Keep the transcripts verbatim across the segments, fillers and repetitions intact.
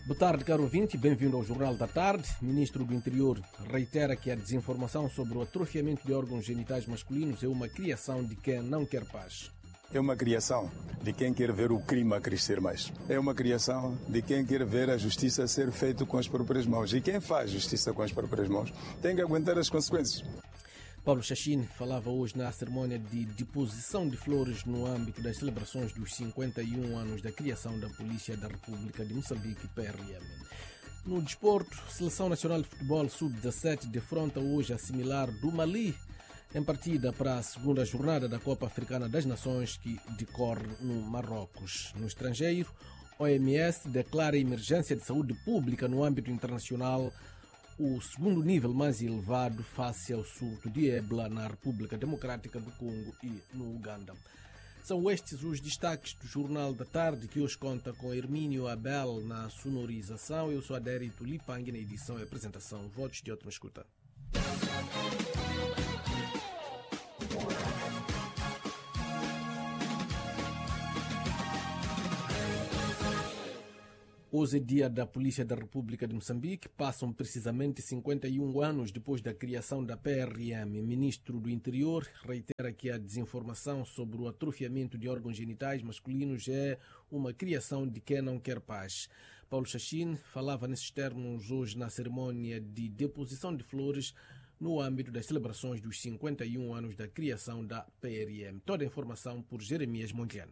Boa tarde, caro ouvinte, bem-vindo ao Jornal da Tarde. Ministro do Interior reitera que a desinformação sobre o atrofiamento de órgãos genitais masculinos é uma criação de quem não quer paz. É uma criação de quem quer ver o crime a crescer mais. É uma criação de quem quer ver a justiça ser feita com as próprias mãos. E quem faz justiça com as próprias mãos tem que aguentar as consequências. Paulo Chachine falava hoje na cerimónia de deposição de flores no âmbito das celebrações dos cinquenta e um anos da criação da Polícia da República de Moçambique, P R M. No desporto, a Seleção Nacional de Futebol sub dezassete defronta hoje a similar do Mali em partida para a segunda jornada da Copa Africana das Nações que decorre no Marrocos. No estrangeiro, a O M S declara emergência de saúde pública no âmbito internacional, o segundo nível mais elevado face ao surto de ébola na República Democrática do Congo e no Uganda. São estes os destaques do Jornal da Tarde, que hoje conta com Hermínio Abel na sonorização. Eu sou Adérito Lipang na edição e apresentação. Votos de ótima escuta. Hoje é dia da Polícia da República de Moçambique. Passam precisamente cinquenta e um anos depois da criação da P R M. O Ministro do Interior reitera que a desinformação sobre o atrofiamento de órgãos genitais masculinos é uma criação de quem não quer paz. Paulo Chachine falava nesses termos hoje na cerimônia de deposição de flores no âmbito das celebrações dos cinquenta e um anos da criação da P R M. Toda a informação por Jeremias Montiano.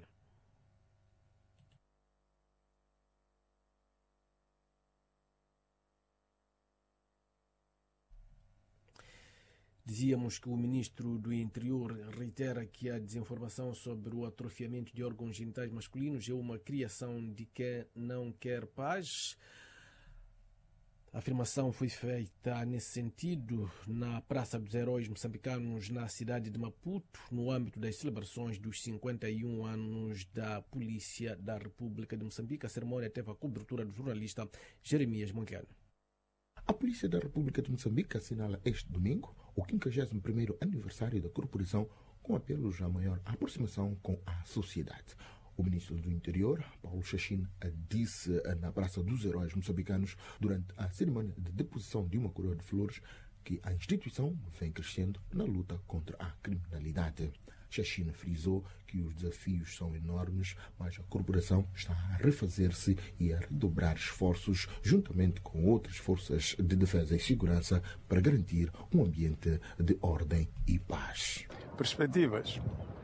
Dizíamos que o Ministro do Interior reitera que a desinformação sobre o atrofiamento de órgãos genitais masculinos é uma criação de quem não quer paz. A afirmação foi feita nesse sentido na Praça dos Heróis Moçambicanos, na cidade de Maputo, no âmbito das celebrações dos cinquenta e um anos da Polícia da República de Moçambique. A cerimônia teve a cobertura do jornalista Jeremias Montiano. A Polícia da República de Moçambique assinala este domingo o quinquagésimo primeiro aniversário da corporação, com apelos à maior aproximação com a sociedade. O Ministro do Interior, Paulo Chachine, disse na Praça dos Heróis Moçambicanos, durante a cerimônia de deposição de uma coroa de flores, que a instituição vem crescendo na luta contra a criminalidade. Chachine frisou que os desafios são enormes, mas a corporação está a refazer-se e a redobrar esforços juntamente com outras forças de defesa e segurança para garantir um ambiente de ordem e paz. Perspectivas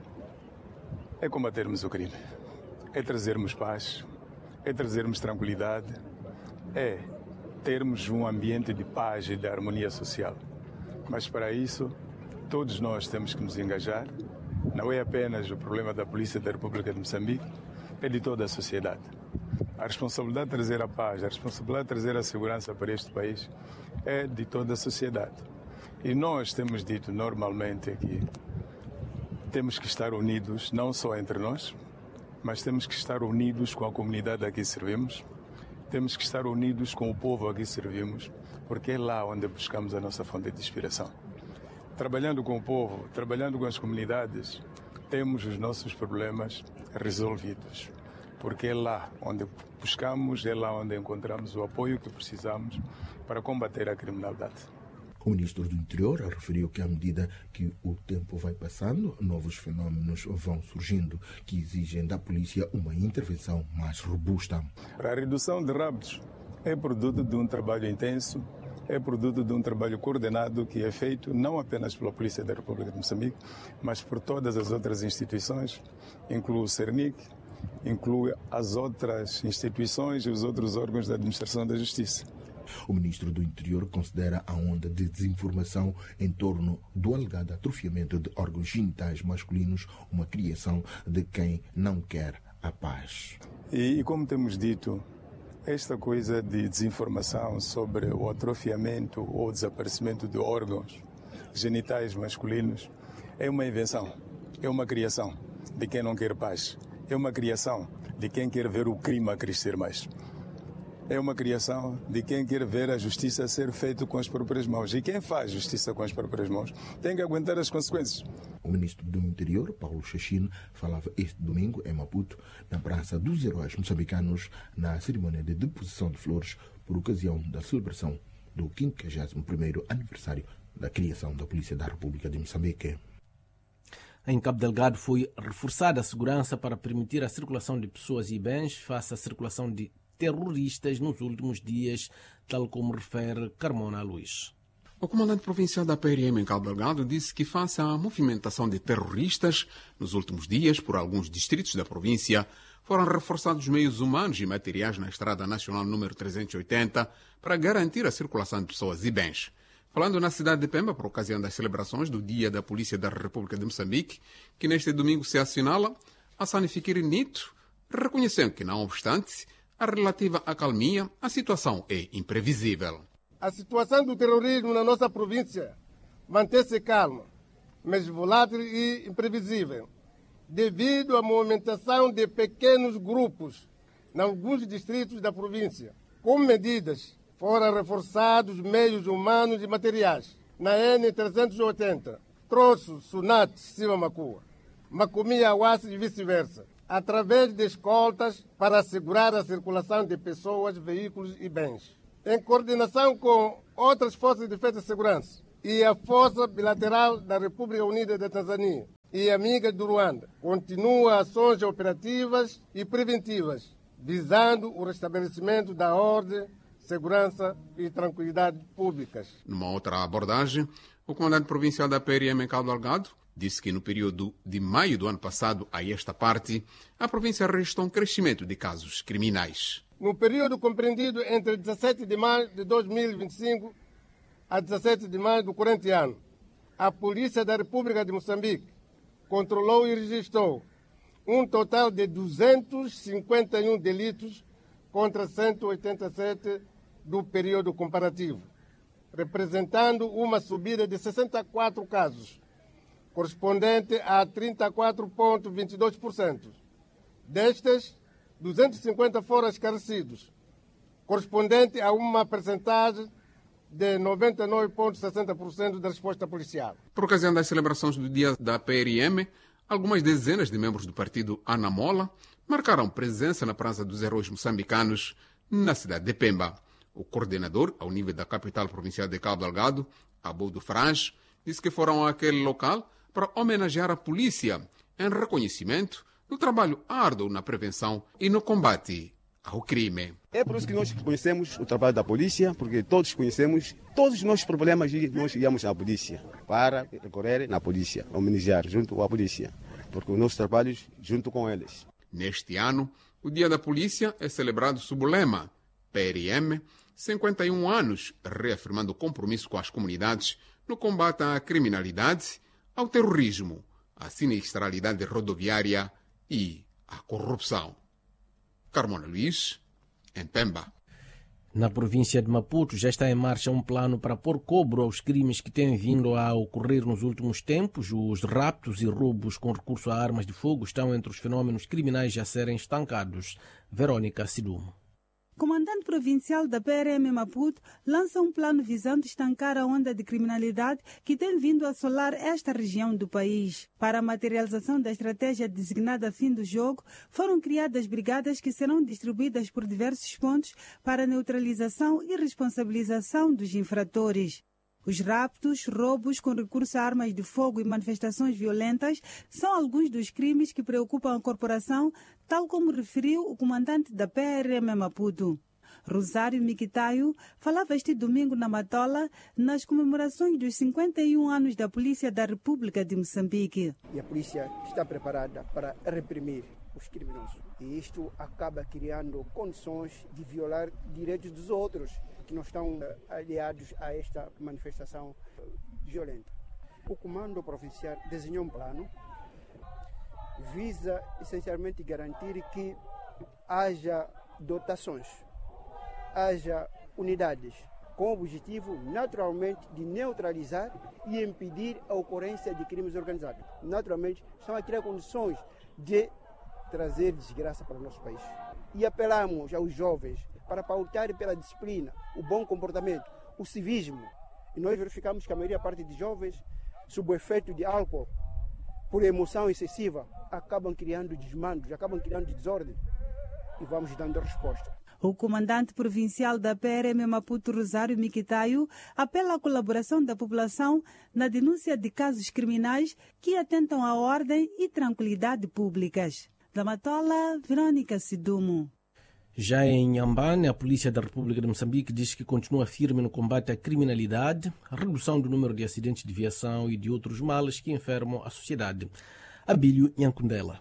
é combatermos o crime, é trazermos paz, é trazermos tranquilidade, é termos um ambiente de paz e de harmonia social. Mas para isso, todos nós temos que nos engajar. Não é apenas o problema da Polícia da República de Moçambique, é de toda a sociedade. A responsabilidade de trazer a paz, a responsabilidade de trazer a segurança para este país é de toda a sociedade. E nós temos dito normalmente que temos que estar unidos, não só entre nós, mas temos que estar unidos com a comunidade a que servimos, temos que estar unidos com o povo a que servimos, porque é lá onde buscamos a nossa fonte de inspiração. Trabalhando com o povo, trabalhando com as comunidades, temos os nossos problemas resolvidos, porque é lá onde buscamos, é lá onde encontramos o apoio que precisamos para combater a criminalidade. O Ministro do Interior referiu que, à medida que o tempo vai passando, novos fenómenos vão surgindo que exigem da polícia uma intervenção mais robusta. A redução de raptos é produto de um trabalho intenso, é produto de um trabalho coordenado que é feito não apenas pela Polícia da República de Moçambique, mas por todas as outras instituições, inclui o CERNIC, inclui as outras instituições e os outros órgãos da administração da justiça. O Ministro do Interior considera a onda de desinformação em torno do alegado atrofiamento de órgãos genitais masculinos uma criação de quem não quer a paz. E, e como temos dito, esta coisa de desinformação sobre o atrofiamento ou desaparecimento de órgãos genitais masculinos é uma invenção, é uma criação de quem não quer paz, é uma criação de quem quer ver o crime a crescer mais. é uma criação de quem quer ver a justiça ser feita com as próprias mãos. E quem faz justiça com as próprias mãos tem que aguentar as consequências. O ministro do Interior, Paulo Chachine, falava este domingo em Maputo, na Praça dos Heróis Moçambicanos, na cerimônia de deposição de flores por ocasião da celebração do quinquagésimo primeiro aniversário da criação da Polícia da República de Moçambique. Em Cabo Delgado foi reforçada a segurança para permitir a circulação de pessoas e bens face à circulação de terroristas nos últimos dias, tal como refere Carmona Luís. O comandante provincial da P R M em Cabo Delgado disse que, face à movimentação de terroristas nos últimos dias por alguns distritos da província, foram reforçados meios humanos e materiais na Estrada Nacional número trezentos e oitenta para garantir a circulação de pessoas e bens. Falando na cidade de Pemba, por ocasião das celebrações do Dia da Polícia da República de Moçambique, que neste domingo se assinala, Hassani Fikiri Nito reconheceu que, não obstante a relativa acalmia, a situação é imprevisível. A situação do terrorismo na nossa província mantém-se calma, mas volátil e imprevisível, devido à movimentação de pequenos grupos em alguns distritos da província. Com medidas, foram reforçados meios humanos e materiais na N trezentos e oitenta, Troço, Sunat, Silva Macua, Macomia, Awassi e vice-versa, através de escoltas para assegurar a circulação de pessoas, veículos e bens. Em coordenação com outras forças de defesa e segurança e a Força Bilateral da República Unida da Tanzânia e amiga do Ruanda, continua ações operativas e preventivas, visando o restabelecimento da ordem, segurança e tranquilidade públicas. Numa outra abordagem, o comandante provincial da P R M em Cabo Delgado disse que no período de maio do ano passado a esta parte, a província registrou um crescimento de casos criminais. No período compreendido entre dezessete de maio de dois mil e vinte e cinco a dezessete de maio do corrente ano, a Polícia da República de Moçambique controlou e registrou um total de duzentos e cinquenta e um delitos contra cento e oitenta e sete do período comparativo, representando uma subida de sessenta e quatro casos, correspondente a trinta e quatro vírgula vinte e dois por cento. Destes, duzentos e cinquenta foram esclarecidos, correspondente a uma percentagem de noventa e nove vírgula sessenta por cento da resposta policial. Por ocasião das celebrações do Dia da P R M, algumas dezenas de membros do partido Anamola marcaram presença na Praça dos Heróis Moçambicanos, na cidade de Pemba. O coordenador, ao nível da capital provincial de Cabo Delgado, Abudo Franz, disse que foram àquele local para homenagear a polícia em reconhecimento do trabalho árduo na prevenção e no combate ao crime. É por isso que nós conhecemos o trabalho da polícia, porque todos conhecemos todos os nossos problemas e nós íamos à polícia para recorrer na polícia, homenagear junto à polícia, porque os nossos trabalhos junto com eles. Neste ano, o Dia da Polícia é celebrado sob o lema P R M, cinquenta e um anos, reafirmando o compromisso com as comunidades no combate à criminalidade, ao terrorismo, à sinistralidade rodoviária e à corrupção. Carmona Luís, em Pemba. Na província de Maputo já está em marcha um plano para pôr cobro aos crimes que têm vindo a ocorrer nos últimos tempos. Os raptos e roubos com recurso a armas de fogo estão entre os fenômenos criminais a serem estancados. Verônica Sidumo. Comandante provincial da P R M Maputo lança um plano visando estancar a onda de criminalidade que tem vindo a assolar esta região do país. Para a materialização da estratégia designada Fim do Jogo, foram criadas brigadas que serão distribuídas por diversos pontos para a neutralização e responsabilização dos infratores. Os raptos, roubos com recurso a armas de fogo e manifestações violentas são alguns dos crimes que preocupam a corporação, tal como referiu o comandante da P R M Maputo. Rosário Miquitaio falava este domingo na Matola nas comemorações dos cinquenta e um anos da Polícia da República de Moçambique. E a polícia está preparada para reprimir os criminosos. E isto acaba criando condições de violar direitos dos outros que não estão aliados a esta manifestação violenta. O Comando Provincial desenhou um plano, visa essencialmente garantir que haja dotações, haja unidades, com o objetivo, naturalmente, de neutralizar e impedir a ocorrência de crimes organizados. Naturalmente, estão a criar condições de trazer desgraça para o nosso país. E apelamos aos jovens para pautar pela disciplina, o bom comportamento, o civismo. E nós verificamos que a maioria parte de jovens, sob o efeito de álcool, por emoção excessiva, acabam criando desmandos, acabam criando desordem. E vamos dando resposta. O comandante provincial da P R M Maputo, Rosário Miquitaio, apela à colaboração da população na denúncia de casos criminais que atentam à ordem e tranquilidade públicas. Da Matola, Verônica Sidumo. Já em Inhambane, a Polícia da República de Moçambique diz que continua firme no combate à criminalidade, a redução do número de acidentes de viação e de outros males que enfermam a sociedade. Abílio Nhankundela.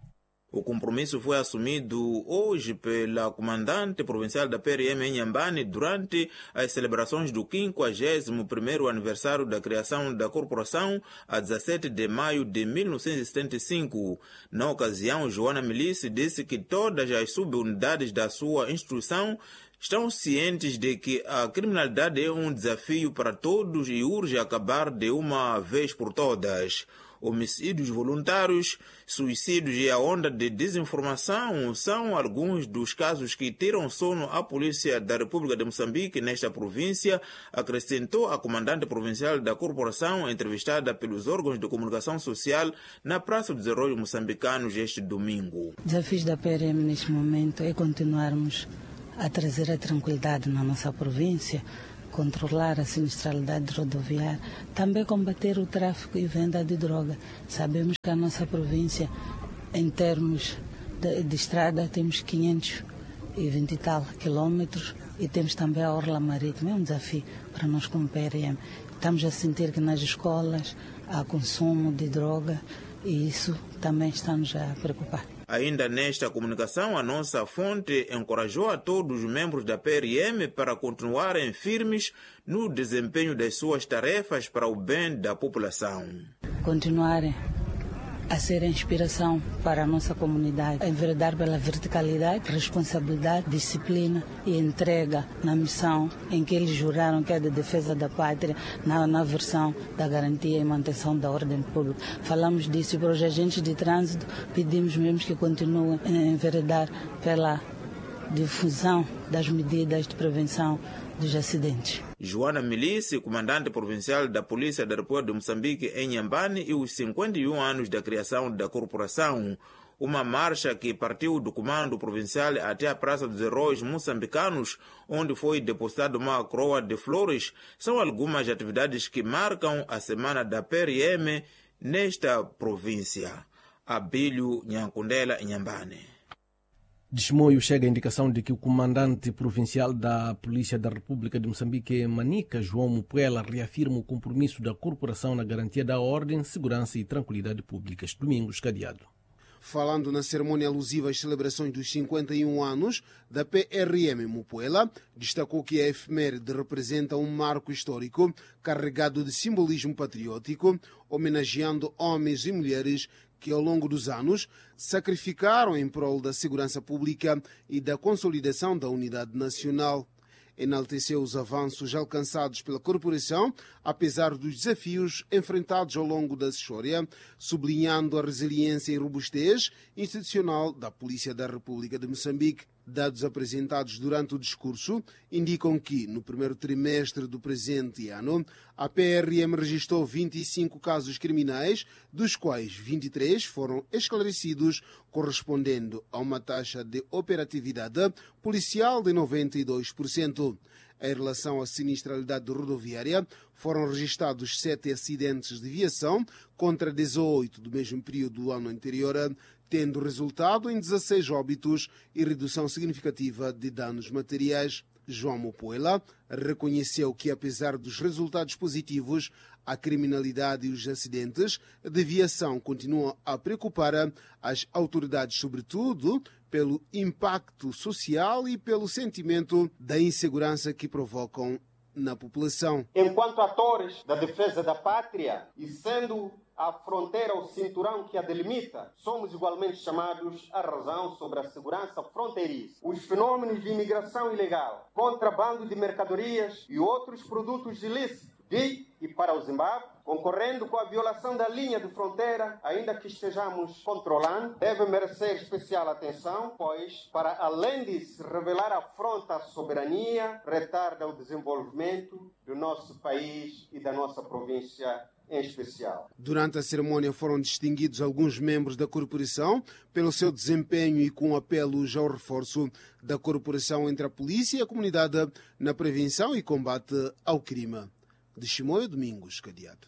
O compromisso foi assumido hoje pela comandante provincial da P R M em Inhambane durante as celebrações do quinquagésimo primeiro aniversário da criação da corporação a dezassete de maio de mil novecentos e setenta e cinco. Na ocasião, Joana Milice disse que todas as subunidades da sua instituição estão cientes de que a criminalidade é um desafio para todos e urge acabar de uma vez por todas. Homicídios voluntários, suicídios e a onda de desinformação são alguns dos casos que tiram sono à Polícia da República de Moçambique nesta província, acrescentou a comandante provincial da corporação, entrevistada pelos órgãos de comunicação social na Praça dos Heróis Moçambicanos este domingo. O desafio da P R M neste momento é continuarmos a trazer a tranquilidade na nossa província, controlar a sinistralidade rodoviária, também combater o tráfico e venda de droga. Sabemos que a nossa província, em termos de, de estrada, temos quinhentos e vinte e tal quilômetros e temos também a orla marítima. É um desafio para nós como P R M. Estamos a sentir que nas escolas há consumo de droga e isso também está-nos a preocupar. Ainda nesta comunicação, a nossa fonte encorajou a todos os membros da P R M para continuarem firmes no desempenho das suas tarefas para o bem da população. Continuarem a ser inspiração para a nossa comunidade, a enveredar pela verticalidade, responsabilidade, disciplina e entrega na missão em que eles juraram, que é de defesa da pátria, na, na versão da garantia e manutenção da ordem pública. Falamos disso para os agentes de trânsito, pedimos mesmo que continuem a enveredar pela difusão das medidas de prevenção dos acidentes. Joana Milice, comandante provincial da Polícia da República de Moçambique em Inhambane, e os cinquenta e um anos da criação da corporação. Uma marcha que partiu do comando provincial até a Praça dos Heróis Moçambicanos, onde foi depositada uma coroa de flores, são algumas atividades que marcam a semana da P R M nesta província. Abílio Nhankundela, Inhambane. De Chimoio chega a indicação de que o comandante provincial da Polícia da República de Moçambique, em Manica, João Mupuela, reafirma o compromisso da corporação na garantia da ordem, segurança e tranquilidade públicas. Domingos Cadeado. Falando na cerimônia alusiva às celebrações dos cinquenta e um anos da P R M Mupuela, destacou que a efeméride representa um marco histórico carregado de simbolismo patriótico, homenageando homens e mulheres que ao longo dos anos sacrificaram em prol da segurança pública e da consolidação da unidade nacional. Enalteceu os avanços alcançados pela corporação, apesar dos desafios enfrentados ao longo da história, sublinhando a resiliência e robustez institucional da Polícia da República de Moçambique. Dados apresentados durante o discurso indicam que, no primeiro trimestre do presente ano, a P R M registrou vinte e cinco casos criminais, dos quais vinte e três foram esclarecidos, correspondendo a uma taxa de operatividade policial de noventa e dois por cento. Em relação à sinistralidade rodoviária, foram registrados sete acidentes de viação contra dezoito do mesmo período do ano anterior, tendo resultado em dezasseis óbitos e redução significativa de danos materiais. João Mupuela reconheceu que, apesar dos resultados positivos, a criminalidade e os acidentes de viação continuam a preocupar as autoridades, sobretudo pelo impacto social e pelo sentimento da insegurança que provocam na população. Enquanto atores da defesa da pátria e sendo a fronteira, o cinturão que a delimita, somos igualmente chamados à razão sobre a segurança fronteiriça. Os fenômenos de imigração ilegal, contrabando de mercadorias e outros produtos ilícitos de e para o Zimbábue, concorrendo com a violação da linha de fronteira, ainda que estejamos controlando, deve merecer especial atenção, pois, para além de se revelar afronta à soberania, retarda o desenvolvimento do nosso país e da nossa província em especial. Durante a cerimônia foram distinguidos alguns membros da corporação pelo seu desempenho e com apelos ao reforço da corporação entre a polícia e a comunidade na prevenção e combate ao crime. De Chimoio Domingos, Cadeado.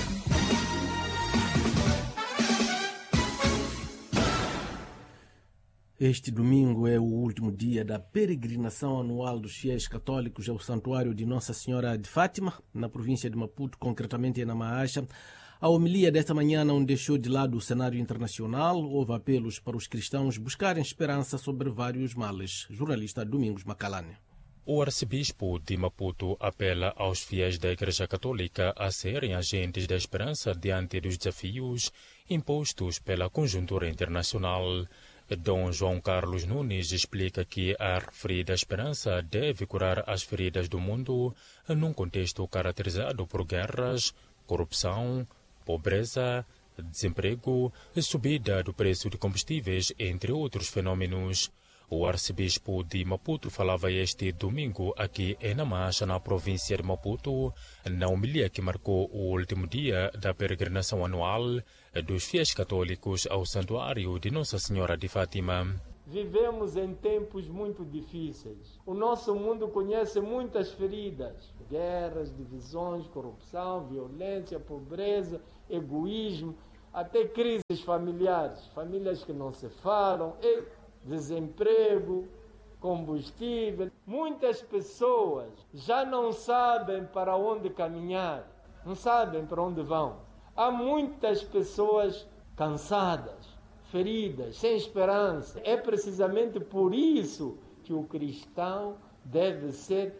Este domingo é o último dia da peregrinação anual dos fiéis católicos ao Santuário de Nossa Senhora de Fátima, na província de Maputo, concretamente na Maacha. A homilia desta manhã não deixou de lado o cenário internacional. Houve apelos para os cristãos buscarem esperança sobre vários males. Jornalista Domingos Macalane. O arcebispo de Maputo apela aos fiéis da Igreja Católica a serem agentes da esperança diante dos desafios impostos pela conjuntura internacional. Dom João Carlos Nunes explica que a referida esperança deve curar as feridas do mundo num contexto caracterizado por guerras, corrupção, pobreza, desemprego, subida do preço de combustíveis, entre outros fenômenos. O arcebispo de Maputo falava este domingo aqui em Namacha, na província de Maputo, na homilia que marcou o último dia da peregrinação anual dos fiéis católicos ao Santuário de Nossa Senhora de Fátima. Vivemos em tempos muito difíceis. O nosso mundo conhece muitas feridas: guerras, divisões, corrupção, violência, pobreza, egoísmo, até crises familiares, famílias que não se falam, e desemprego, combustível. Muitas pessoas já não sabem para onde caminhar, não sabem para onde vão. Há muitas pessoas cansadas, feridas, sem esperança. É precisamente por isso que o cristão deve ser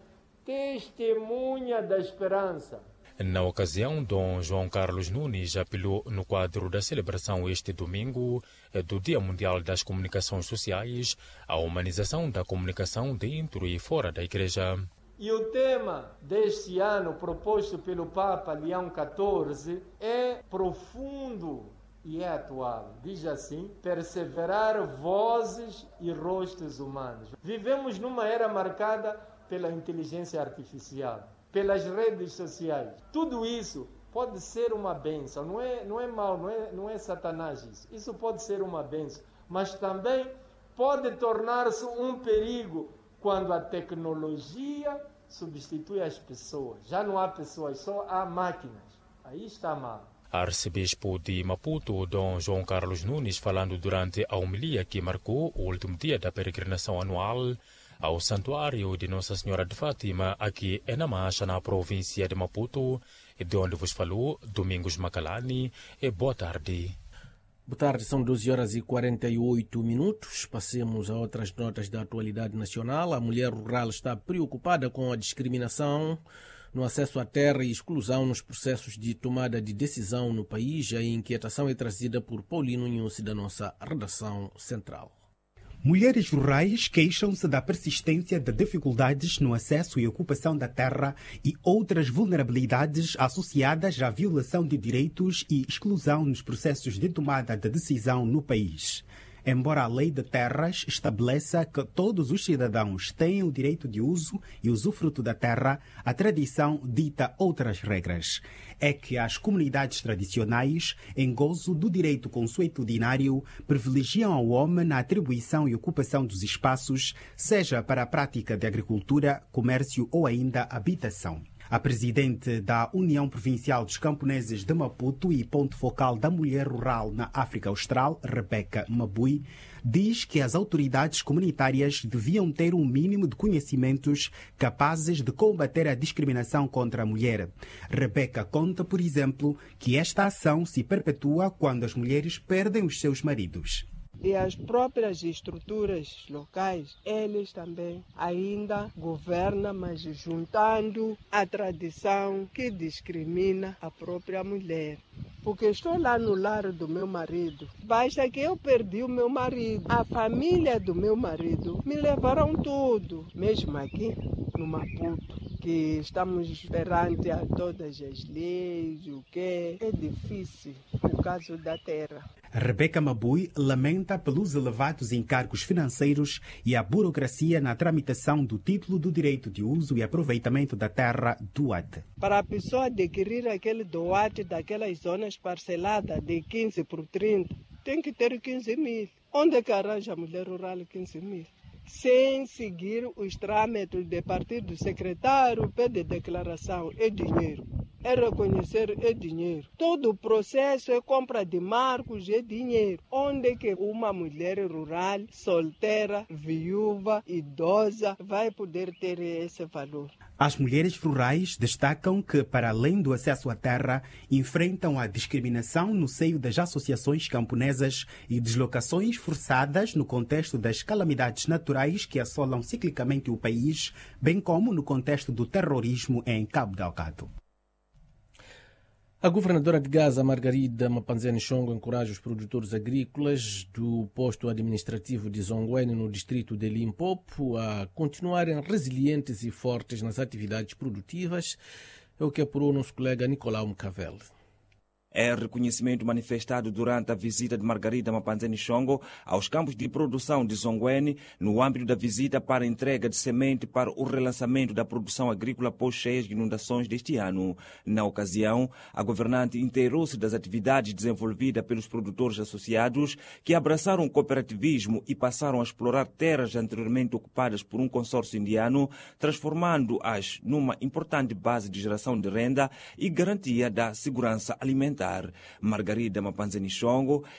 testemunha da esperança. Na ocasião, Dom João Carlos Nunes apelou no quadro da celebração este domingo do Dia Mundial das Comunicações Sociais à humanização da comunicação dentro e fora da Igreja. E o tema deste ano, proposto pelo Papa Leão quatorze, é profundo e é atual. Diz assim: perseverar vozes e rostos humanos. Vivemos numa era marcada pela inteligência artificial, pelas redes sociais. Tudo isso pode ser uma bênção, não é, não é mal, não é, não é satanás isso. Isso pode ser uma bênção, mas também pode tornar-se um perigo quando a tecnologia substitui as pessoas. Já não há pessoas, só há máquinas. Aí está mal. Arcebispo de Maputo, Dom João Carlos Nunes, falando durante a homilia que marcou o último dia da peregrinação anual ao Santuário de Nossa Senhora de Fátima, aqui em Namacha, na província de Maputo, de onde vos falou Domingos Macalani. E boa tarde. Boa tarde, são doze horas e quarenta e oito minutos. Passemos a outras notas da atualidade nacional. A mulher rural está preocupada com a discriminação no acesso à terra e exclusão nos processos de tomada de decisão no país. A inquietação é trazida por Paulino Nhusi, da nossa redação central. Mulheres rurais queixam-se da persistência de dificuldades no acesso e ocupação da terra e outras vulnerabilidades associadas à violação de direitos e exclusão nos processos de tomada de decisão no país. Embora a lei de terras estabeleça que todos os cidadãos têm o direito de uso e usufruto da terra, a tradição dita outras regras. É que as comunidades tradicionais, em gozo do direito consuetudinário, privilegiam ao homem na atribuição e ocupação dos espaços, seja para a prática de agricultura, comércio ou ainda habitação. A presidente da União Provincial dos Camponeses de Maputo e ponto focal da mulher rural na África Austral, Rebeca Mabui, diz que as autoridades comunitárias deviam ter um mínimo de conhecimentos capazes de combater a discriminação contra a mulher. Rebeca conta, por exemplo, que esta ação se perpetua quando as mulheres perdem os seus maridos. E as próprias estruturas locais, eles também ainda governam, mas juntando a tradição que discrimina a própria mulher. Porque estou lá no lar do meu marido, basta que eu perdi o meu marido, a família do meu marido me levaram tudo, mesmo aqui no Maputo. que estamos perante a todas as leis, o que é difícil no caso da terra. Rebeca Mabui lamenta pelos elevados encargos financeiros e a burocracia na tramitação do título do direito de uso e aproveitamento da terra do A D. Para a pessoa adquirir aquele doate daquelas zonas parceladas de quinze por trinta, tem que ter quinze mil. Onde é que arranja a mulher rural quinze mil? Sem seguir os trâmites de partir do secretário, pede declaração, é dinheiro. É reconhecer, é dinheiro. Todo o processo é compra de marcos, é dinheiro. Onde é que uma mulher rural, solteira, viúva, idosa, vai poder ter esse valor? As mulheres rurais destacam que, para além do acesso à terra, enfrentam a discriminação no seio das associações camponesas e deslocações forçadas no contexto das calamidades naturais que assolam ciclicamente o país, bem como no contexto do terrorismo em Cabo Delgado. A governadora de Gaza, Margarida Mapanzene Chongo, encoraja os produtores agrícolas do posto administrativo de Zongwene, no distrito de Limpopo, a continuarem resilientes e fortes nas atividades produtivas. É o que apurou o nosso colega Nicolau Mcavel. É reconhecimento manifestado durante a visita de Margarida Mapanzene Chongo aos campos de produção de Zongwene, no âmbito da visita para a entrega de semente para o relançamento da produção agrícola após cheias de inundações deste ano. Na ocasião, a governante inteirou-se das atividades desenvolvidas pelos produtores associados que abraçaram o cooperativismo e passaram a explorar terras anteriormente ocupadas por um consórcio indiano, transformando-as numa importante base de geração de renda e garantia da segurança alimentar. Margarida Mapanzene Chongo